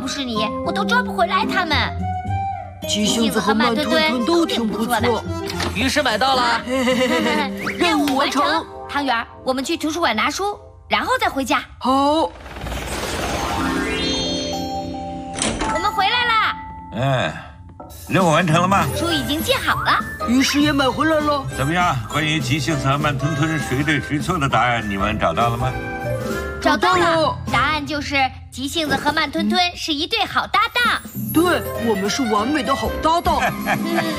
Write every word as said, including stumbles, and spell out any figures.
不是你，我都抓不回来他们。 急性子和慢吞吞都挺不错。 于是买到了。 任务完成。 汤圆，我们去图书馆拿书，然后再回家。 好。 我们回来啦。 嗯，任务完成了吗？ 书已经记好了。 于是也买回来了。 怎么样？关于急性子和慢吞吞谁对谁错的答案，你们找到了吗？ 找到了，答案就是急性子和慢吞吞是一对好搭档。 对，我们是完美的好搭档。